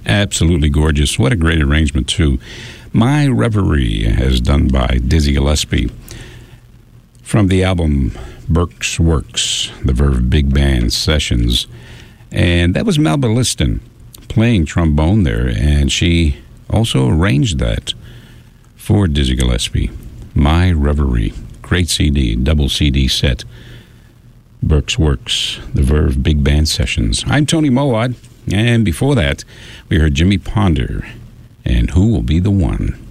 Absolutely gorgeous. What a great arrangement, too. My Reverie, as done by Dizzy Gillespie, from the album Burke's Works, the Verve Big Band Sessions. And that was Melba Liston playing trombone there, and she also arranged that for Dizzy Gillespie. My Reverie. Great CD, double CD set. Burke's Works, the Verve Big Band Sessions. I'm Tony Mowat, and before that, we heard Jimmy Ponder and Who Will Be the One?